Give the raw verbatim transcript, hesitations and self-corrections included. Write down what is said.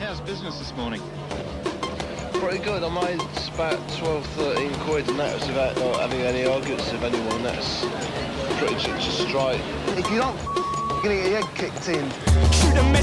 how's business this morning? Pretty good. I made about twelve, thirteen quid, and that was without not having any arguments with anyone. That's pretty just straight. If you don't, you're gonna get your head kicked in. Shoot a